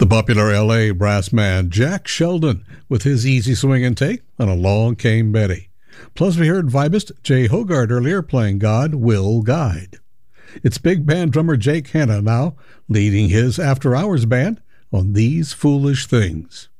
The popular L.A. brass man Jack Sheldon with his easy swinging take on Along Came Betty. Plus we heard vibist Jay Hogarth earlier playing God Will Guide. It's big band drummer Jake Hanna now leading his After Hours band on These Foolish Things.